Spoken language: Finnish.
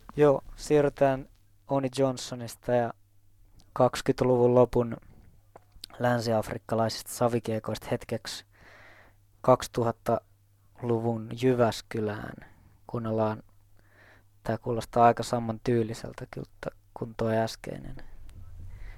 Joo, siirrytään Oni Johnsonista ja 20-luvun lopun länsiafrikkalaisista savikiekoista hetkeksi 2000-luvun Jyväskylään. Kuunnellaan, tää kuulostaa aika saman tyyliseltä kyllä kuin tuo äskeinen.